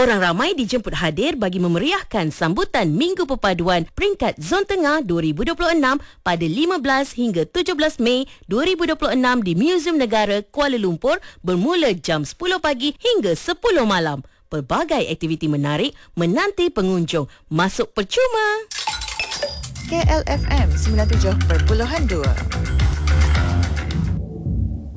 Orang ramai dijemput hadir bagi memeriahkan sambutan Minggu Perpaduan peringkat Zon Tengah 2026 pada 15 hingga 17 Mei 2026 di Museum Negara Kuala Lumpur bermula jam 10 pagi hingga 10 malam. Pelbagai aktiviti menarik menanti pengunjung. Masuk percuma. KLFM 97.2